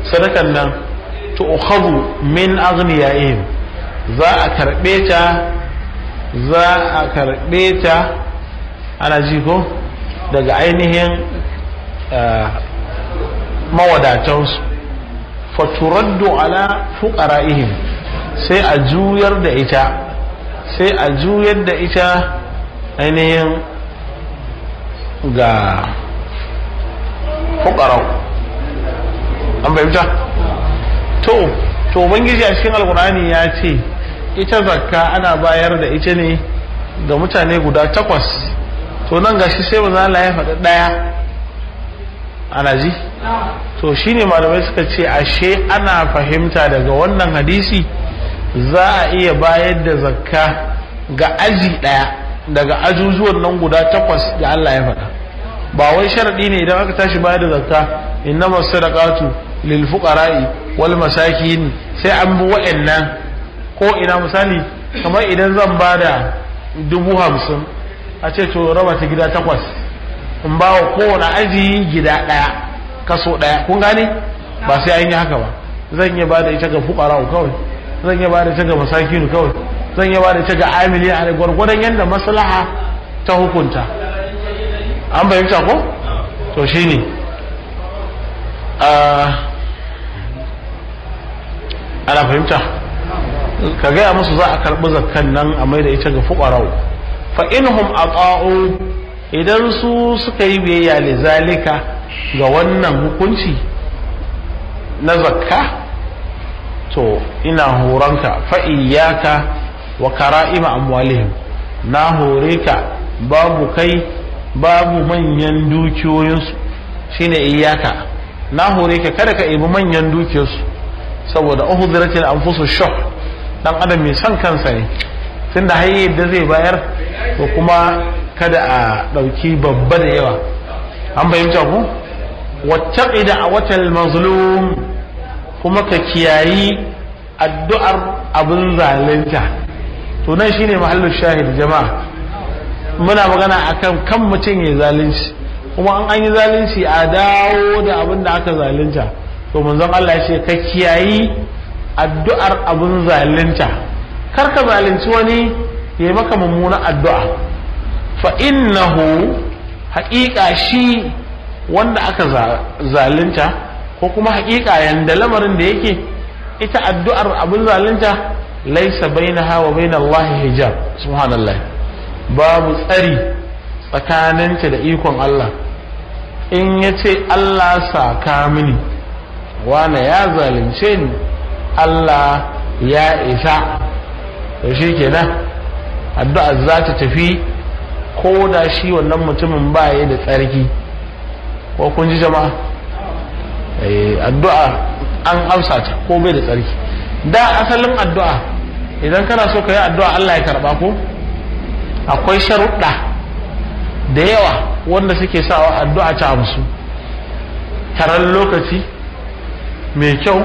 sadakan nan tu'khadhu min aghniyaihim za a karbe ta ana ji ko daga ainihin mawadatansu faturaddu ala fuqara'ihim sai a juyar da ita ainihin ga fuqara'u an bayyana to ubangiji a cikin alkur'ani ya ce ita zakka ana bayar da ita ne ga mutane guda 8 to nan gashi sai manzo Allah ya faɗi ɗaya ana ji to shine malamai suka ce ashe ana fahimta daga wannan hadisi za a iya bayar da zakka ga aji ɗaya daga ajujuwan nan guda 8 da Allah ya faɗa ba wai sharadi ne idan aka tashi bayar da zakka innamas sadaqatu lil fuqara'i wal masakin sai an bi wa'annan ko ina misali kamar idan zan bada 50,000 a ce to raba ta gida 8 in ba wa kowane aji gida ɗaya kaso ɗaya kun gane ba sai an yi haka ba zan iya bada ita ga fuqara'u kawai zan iya bada ita ga masakin kawai zan iya bada ita ga amili a gwargwadon yadda maslaha ta hukunta an bayyana ko to shine ana fahimta ka gaya musu za a karɓi zakkan nan a mai da ita ga fuqara'u fa inhum ata'u idan su suka yi biyayya li zalika ga wannan hukunci na zakka to ina horonka fa iyyaka wa kara'ima amwalihim na hore ka babu kai babu manyan dukiyoyinsu shine iyyaka na hore ka kada ka ibi manyan dukiyarsu saboda uhdiratil anfusu shuh dan adam mai son kansa ne tunda hayyar da zai bayar ko kuma kada a dauki babba da yawa an bayyana ku wattaqi da'watal mazlum kuma ka kiyayi addu'ar abin zalunta to nan shine mahallin shahid jama'a muna magana akan kan mutum ya zalunci kuma an yi zalunci a dawo da abin da aka zalunta to manzon Allah ya ce ka kiyayi addu'ar abin zalunta kar ka zalunci wani yayi maka mummunan addu'a fa innahu haqiqa shi wanda aka zalunta ko kuma haqiqa yanda lamarin da yake ita addu'ar abin zalunta laysa bainaha wa bainallahi hijab subhanallah babu tsari tsakaninta da ikon Allah in yace Allah saka mini wane ya zalunce ni Allah ya isa to shikenan addu'a za ta tafi ko da shi wannan mutumin ba ya da tsarki ko kun ji jama'a addu'a an amsa ta ko bai da tsarki da asalin addu'a idan kana so ka yi addu'a Allah ya karba ko akwai sharuɗa da yawa wanda suke sawa addu'a ta amsu taron lokaci mai kyau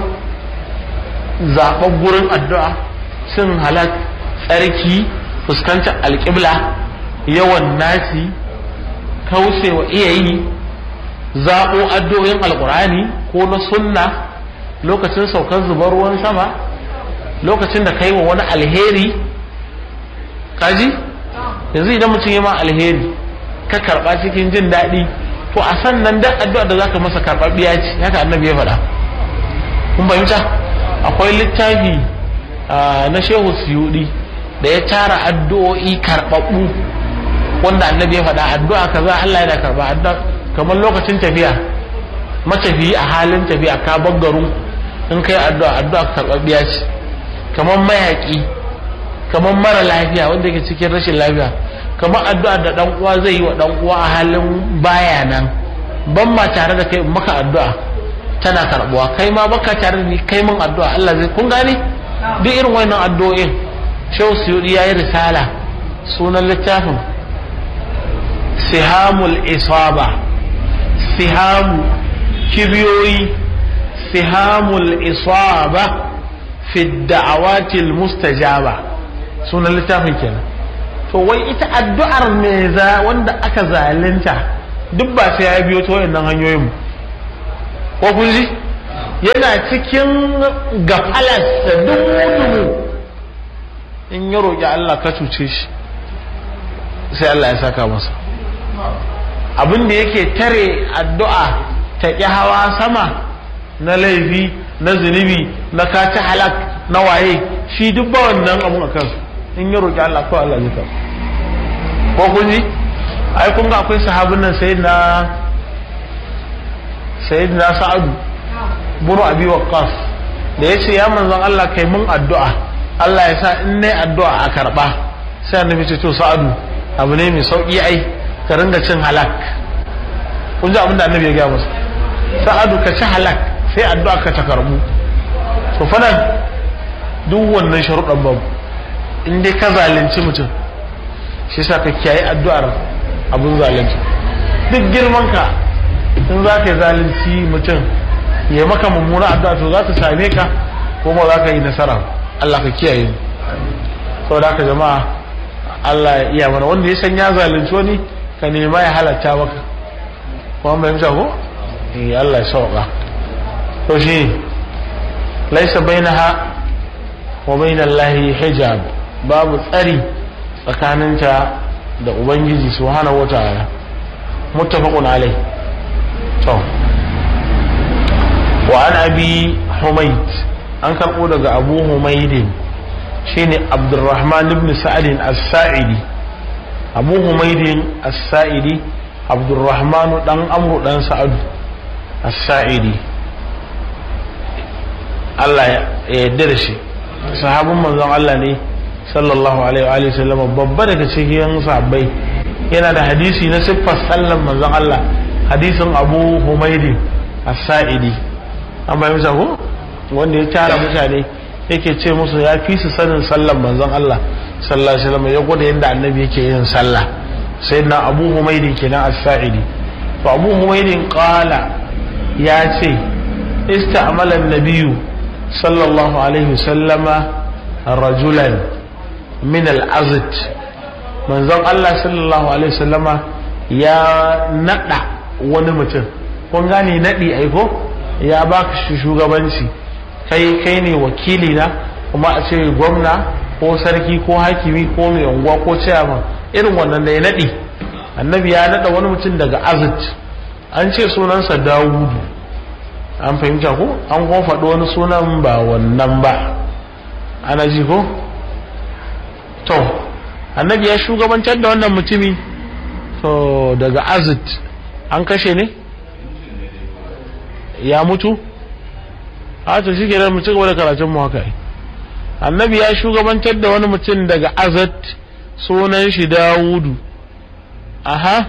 zaɓar gurin addu'a sun halak tsarki fuskantar alƙibla yawan nasi kaucewa iyayi zaɓo addu'o'in alƙur'ani ko na sunna lokacin saukar zubar ruwan sama lokacin da kai wa wani alheri kaji yanzu idan mutum ya ma alheri ka karɓa cikin jin daɗi to a sannan dan addu'a da zaka masa karɓaɓɓiya ce haka annabi ya faɗa kun fahimta akwai littafi na Shehu Suyudi da ya tara addu'o'i karɓaɓɓu wanda annabi ya faɗa addu'a kaza Allah yana karɓa addu'a kamar lokacin tafiya matafiyi a halin tafiya ka baggaru in kai addu'a karɓaɓɓiya ce kamar mayaƙi kamar mara lafiya wanda yake cikin rashin lafiya kamar addu'a da dan uwa zai yi wa dan uwa a halin baya nan ban ma tare da kai maka addu'a tana karbuwa kai ma baka tare da ni kai min addu'a Allah zai kun gane duk irin wannan addu'o'in Shehu Suyudi yayi risala sunan littafin Sihamul Isaba sihamu kibiyoyi sihamul isaba fi da'awatil mustajaba sunan littafin kenan to wai ita addu'ar me wanda aka zalunta duk ba sai ya biyo ta wayannan hanyoyin ko kun ji yana cikin gafalas da dumu in ya roƙi Allah ka cuce shi sai Allah ya saka masa. Abin da yake tare addu'a ta ƙi hawa sama na laifi na zunubi na kaci halak na waye shi duk ba wannan abun a kansu in ya roƙi Allah ko Allah zai ko kun ji ai kun ga akwai sahabin nan sayyidina Sa'ad bin Abi Waqqas da yace ya manzon Allah kai mun addu'a Allah ya sa in nayi addu'a a karba sai annabi ce to Sa'adu abu ne mai sauki ai ka ringa cin halak. Kun ji abin da annabi ya gaya masa Sa'adu ka ci halak sai addu'a ka ta karbu. to fa nan duk wannan sharuɗan babu in dai ka zalunci mutum shi yasa ka kiyaye addu'ar abun zalunci duk girman ka in za ka yi zalunci mutum ya maka mummuna addu'a to za ta same ka ko ba za ka yi nasara. Allah ka kiyaye mu saboda haka jama'a Allah ya iya mana wanda ya san ya zalunci wani ka nema ya halatta maka kuma bai mutu ko Allah ya sauka to shi laisa bainaha wa bainallahi hijab babu tsari tsakaninta da ubangiji subhanahu wataala muttafaqun alai to wa an abi humayd an karbo daga abu humayd shine abdurrahman ibn sa'id as-sa'idi abu humayd as-sa'idi abdurrahman dan amru dan sa'ad as-sa'idi Allah ya yarda da shi sahabin manzon Allah ne sallallahu alaihi wa sallam babba daga cikin sahabbai yana da hadisi na siffar sallan manzon Allah hadisin Abu Humayd as-Sa'idi an bayyana ko wanda ya tara mutane yake ce musu ya fi su sanin sallan manzon Allah sallallahu alaihi wasallam ya gwada yadda annabi yake yin sallah sayyidina Abu Humayd kenan as-Sa'idi to Abu Humayd qala ya ce ista'mala an-nabiyyu sallallahu alaihi wasallama rajulan min al-azd manzon Allah sallallahu alaihi wasallama ya nada wani mutum kun gane nadi aiko ya baka shugabanci kai ne wakili na kuma a ce gwamna ko sarki ko hakimi ko mai unguwa ko chairman irin wannan da ya nadi annabi ya nada wani mutum daga azd an ce sunansa Dawudu an fahimta ko an kuma faɗo wani sunan ba wannan ba ana ji ko to annabi ya shugabantar da wannan mutumi to daga azd an kashe ne ya mutu a to shi kenan mu ci gaba da karatun mu haka annabi ya shugabantar da wani mutum daga azd sunan shi Dawudu aha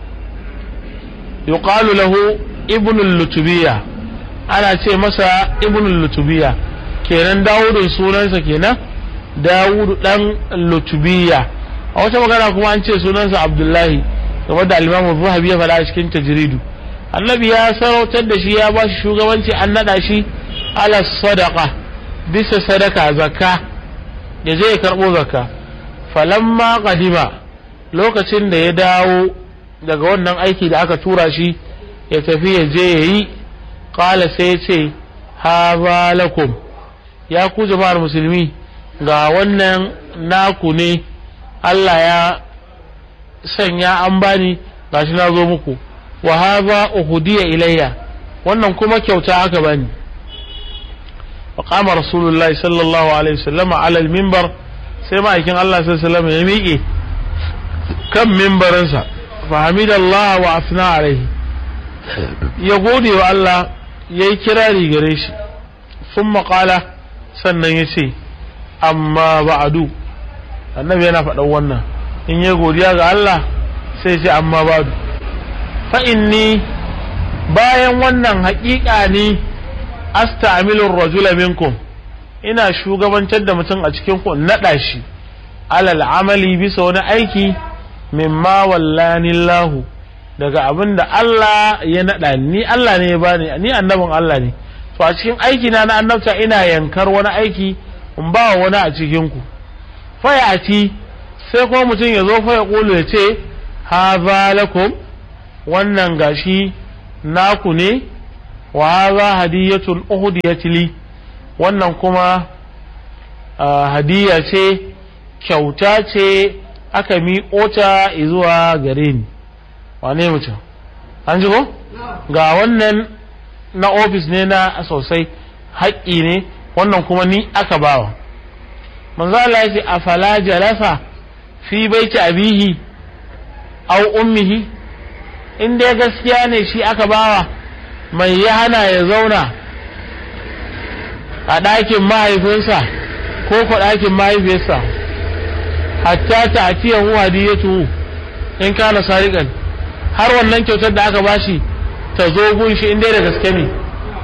yuqalu lahu ibnul lutubiyya ana ce masa ibnul lutubiyya kenan Dawudun sunansa kenan Dawudu dan lutubiyya a wata magana kuma an ce sunansa Abdullahi kamar da al-Imam Zahabi ya faɗa cikin tajridu annabi ya sarautar da shi ya ba shi shugabanci an nada shi ala sadaqa bisa sadaka zakka ya je ya karbo zakka falamma qadima lokacin da ya dawo daga wannan aiki da aka tura shi ya tafi ya je yayi qala sai ya ce ha lakum ya ku jama'ar musulmi ga wannan naku ne Allah ya sanya an bani gashi na zo muku wa hadha uhudiya ilayya wannan kuma kyauta aka bani wa qama rasulullahi sallallahu alaihi wasallam ala al-minbar sai ma'aikin Allah sallallahu alaihi wasallam ya miƙe kan minbarin sa fa hamidallah wa asna alaihi ya gode wa Allah yayi kirari gare shi thumma qala sannan yace amma ba'du annabi yana faɗan wannan in ya godiya ga Allah sai ce amma ba'du fa inni bayan wannan haƙiƙa ne asta'milu ar-rajula minkum ina shugabantar da mutum a cikin ku nada shi alal amali bisa wani aiki mimma wallani Allah daga abinda Allah ya nada ni Allah ne ya bani ni annabin Allah ne to a cikin aiki na annabta ina yankar wani aiki in ba wani a cikin ku fa ya ati sai kuma mutum ya zo fa ya kulu ya ce hadha lakum wannan gashi naku ne wa hadha hadiyatun uhdiyat li, wannan kuma hadiya ce, kyauta ce aka miƙo ta zuwa gare ni. Wane mutum an ji ko ga wannan na ofis ne na sosai, haƙƙi ne, wannan kuma ni aka bawa. manzo Allah ya ce afala jalasa fi baiti abihi aw ummihi, in dai gaskiya ne shi aka bawa, mai ya hana ya zauna a ɗakin mahaifinsa ko ko ɗakin mahaifiyarsa hatta ta atiya hu hadiyatu in kana sariqan, har wannan kyautar da aka bashi ta zo gun shi in dai da gaske ne.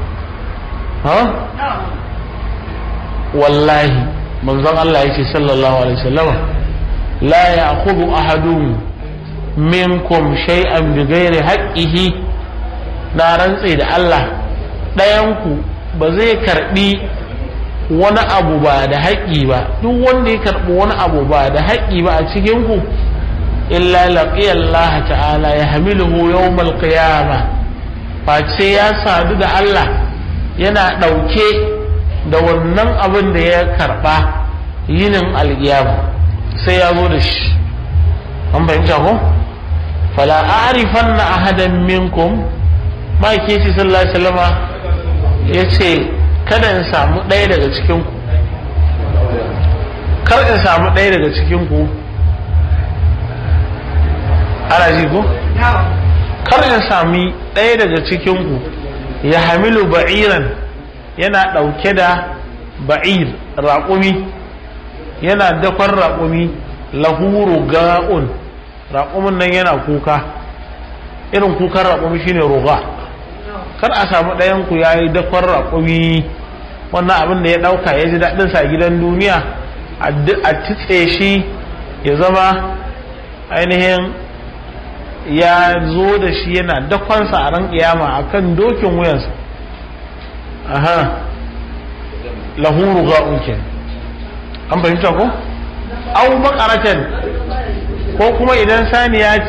wallahi manzon Allah yake sallallahu alaihi wasallam la ya'khudhu ahadun minkum shay'an bighairi haqqihi, na rantse da Allah ɗayanku ba zai karbi wani abu ba da haƙƙi ba, duk wanda ya karbi wani abu ba da haƙƙi ba a cikin ku illa laqiya Allah ta'ala yahmiluhu yawmal qiyamah, face ya sadu da Allah yana ɗauke da wannan abin da ya karba yinin alƙiyama, sai ya zo da shi. an fahimta ko fala a'rifanna ahadan minkum, ma ke ce sallallahu alaihi wasallama yace kada in samu ɗaya daga cikin ku, kar in samu ɗaya daga cikin ku, ana ji ko kar in sami ɗaya daga cikin ku ya hamilu ba'iran, yana ɗauke da ba'ir raƙumi, yana dakon raƙumi, lahu ruga'un, raƙumin nan yana kuka, irin kukan raƙumi shine ruga. kar a samu ɗayan ku yayi dakon raƙumi, wannan abin da ya ɗauka ya ji daɗin sa gidan duniya a titse shi ya zama ainihin ya zo da shi yana dakonsa a ran kiyama akan dokin wuyansa. lahu ruga'un ken, an fahimta ko? au bakaratan, ko kuma idan saniya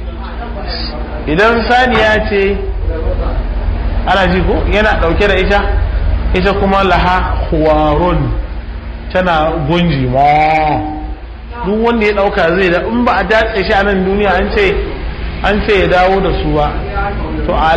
ce ana ji ko yana dauke da ita kuma laha khuwarun, tana gunji ma, duk wanda ya dauka zai da, in ba a datse shi a nan duniya an ce ya dawo da su ba, to a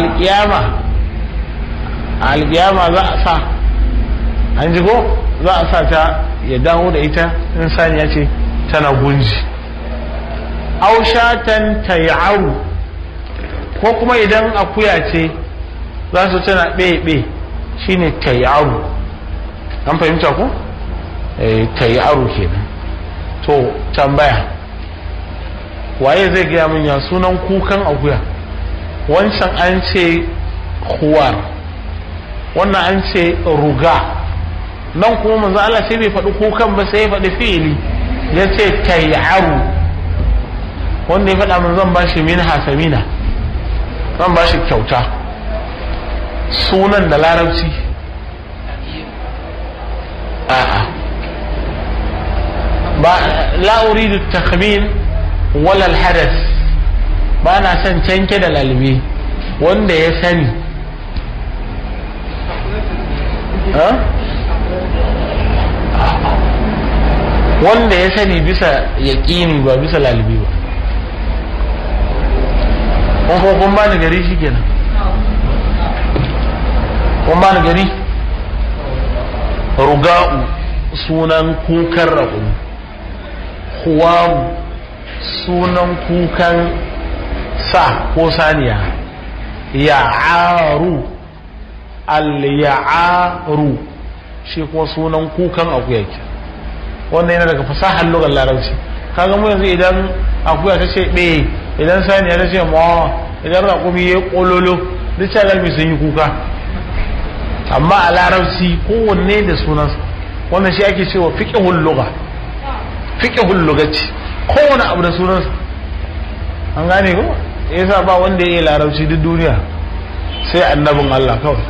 alƙiyama za a sa, an ji ko za a sa ta ya dawo da ita in saniya ce tana gunji. aw shatan tay'aru, ko kuma idan akuya ce za su tana ɓeɓe, shine tay'aru, an fahimta ko tay'aru kenan. to tambaya, waye zai gaya min ya sunan kukan akuya? wancan an ce khuwar, wannan an ce ruga, nan kuma manzo Allah sai bai faɗi kukan ba, sai ya faɗi fi'ili, ya ce tay'aru. wanda ya faɗa min zan bashi minha samina, zan bashi kyauta. sunan da larabci a'a ba, la uridu takhmin wala alhadath, ba na son canke da lalbe, wanda ya sani wanda ya sani bisa yaƙini ba bisa lalbe ba. kun ba ni gari shi kenan, kun ba ni gari. ruga'u sunan kukan raƙumi, huwaru sunan kukan sa ko saniya, ya'aru al-ya'aru shi kuma sunan kukan akuya ke. wannan yana daga fasahar lugar larabci. kaga mu yanzu idan akuya ta ce ɓe, idan saniya ta ce mawa, idan raƙumi ya ƙololo, duk cagalmi sun yi kuka. amma a larabci kowanne da sunansa, wannan shi ake cewa fiqhul lugha, fiqhul lugati, kowane abu da sunansa. an gane ko yasa ba wanda ya yi larabci duk duniya sai annabin Allah kawai,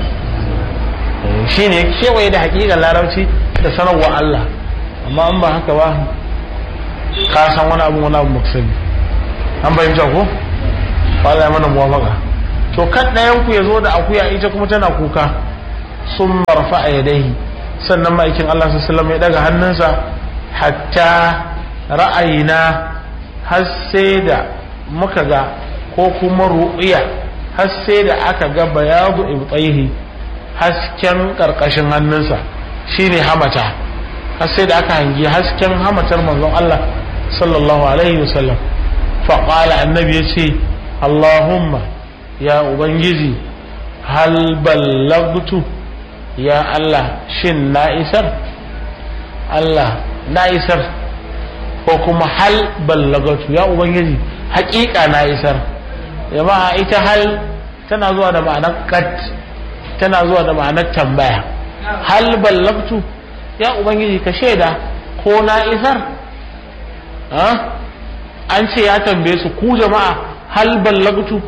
shine kewaye da haƙiƙar larabci da sanarwa Allah. amma an ba haka ba, ka san wani abu maksani. an bayyana ko? Allah ya mana muwafaka. to kan ɗayan ku ya zo da akuya ita kuma tana kuka sun marfa a yadaihi sannan ma'aikin Allah sallallahu ya daga hannunsa hatta ra'ayina har sai da muka ga ko kuma ru'ya har sai da aka ga bayadu ibtaihi hasken karkashin hannunsa shine hamata har sai da aka hangi hasken hamatar manzon Allah sallallahu alaihi wasallam fa qala annabi yace Allahumma ya ubangiji hal ballagtu ya Allah shin na isar Allah na isar ko kuma hal ballagtu ya ubangiji haƙiƙa na isar jama'a ita hal tana zuwa da ma'anar kat tana zuwa da ma'anar tambaya hal ballagtu ya ubangiji ka shaida ko na isar an ce ya tambaye su ku jama'a hal ballagtu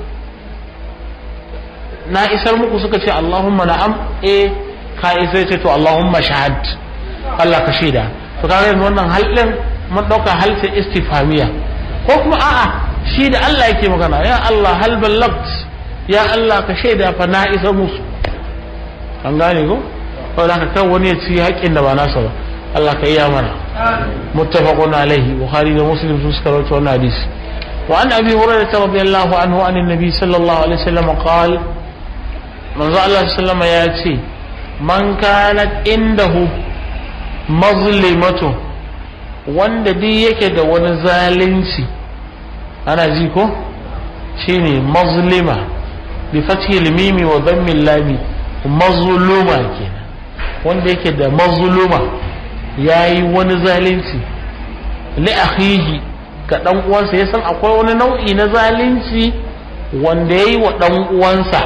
na isar muku suka ce Allahumma na'am ka isar ce to Allahumma shahad Allah ka shaida to kaga yanzu wannan hal din mun dauka hal ce istifhamiya ko kuma a'a shi da Allah yake magana ya Allah hal ballagt ya Allah ka shaida fa na isar musu an gane ko saboda haka kan wani ya ci haƙƙin da ba nasa ba Allah ka iya mana muttafaqun alaihi bukhari da muslim sun suka rawaito wannan hadisi wa an abi hurairah radiyallahu anhu an annabi sallallahu alaihi wasallam qala manzo Allah sallallahu ya ce man kanat indahu mazlimatu wanda duk yake da wani zalunci ana ji ko shine mazlima bi fathi al-mim wa dhammi al-lam mazluma kenan wanda yake da mazluma yayi wani zalunci li akhihi ga dan uwansa ya san akwai wani nau'i na zalunci wanda yayi wa dan uwansa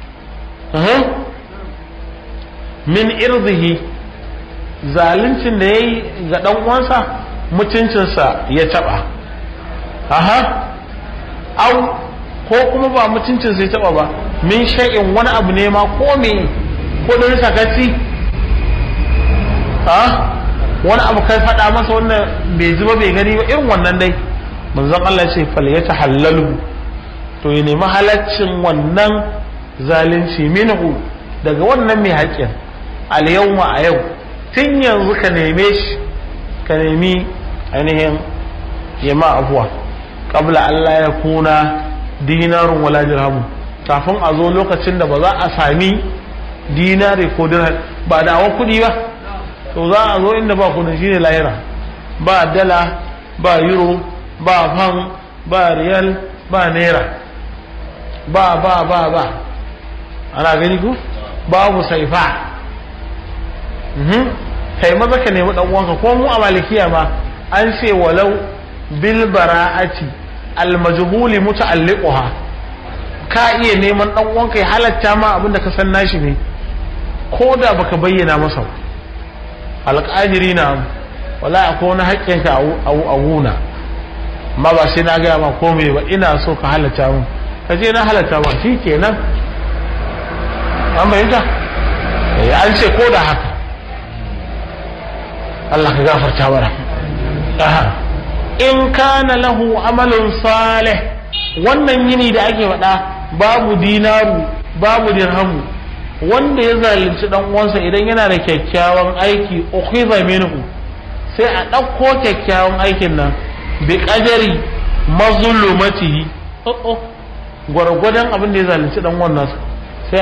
min irdihi zaluncin da yayi ga dan uwansa mutuncinsa ya taba au ko kuma ba mutuncinsa ya taba ba min shay'in wani abu ne ma ko me ko dan sakati wani abu kai faɗa masa wannan bai ji ba bai gani ba irin wannan dai manzon Allah ya ce fal yatahallalu to ya nemi halaccin wannan zalunci minhu daga wannan mai haƙƙin al-yawma a yau tun yanzu ka neme shi ka nemi ainihin yama afuwa qabla Allah ya kuna dinarun wala dirhamu kafin a zo lokacin da ba za a sami dinari ko dirham ba da awa kuɗi ba to za a zo inda ba kudin shine lahira ba dala ba euro ba pound ba riyal ba naira ba ana gani ku babu saifa kai maza ka nemi dan uwanka ko mu a malikiya ma an ce walau bil bara'ati al majhul muta'alliquha ka iya neman dan uwanka ya halatta ma abinda ka san nashi ne ko da baka bayyana masa alƙajiri na wala akwai wani haƙƙinka a wuna amma ba sai na gaya ma komai ba ina so ka halatta mun ka je na halatta ma shi kenan an bayyanta an ce ko da haka Allah ka gafarta mana in kana lahu amalun salih wannan yini da ake faɗa babu dinaru babu dirhamu wanda ya zalunci dan uwansa idan yana da kyakkyawan aiki ukhiza minhu sai a ɗauko kyakkyawan aikin nan bi qadari mazlumatihi gwargwadon abin da ya zalunci dan uwan nasa